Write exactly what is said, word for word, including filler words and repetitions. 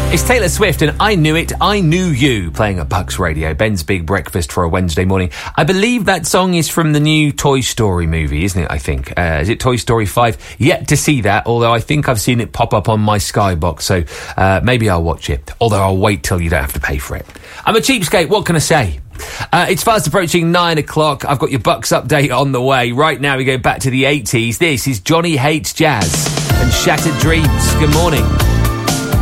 It's Taylor Swift and I Knew It, I Knew You, playing at Bucks Radio, Ben's Big Breakfast for a Wednesday morning. I believe that song is from the new Toy Story movie, isn't it, I think? Uh, is it Toy Story five? Yet to see that, although I think I've seen it pop up on my Skybox, so uh, maybe I'll watch it. Although I'll wait till you don't have to pay for it. I'm a cheapskate, what can I say? Uh, it's fast approaching nine o'clock. I've got your Bucks update on the way. Right now we go back to the eighties. This is Johnny Hates Jazz and Shattered Dreams. Good morning.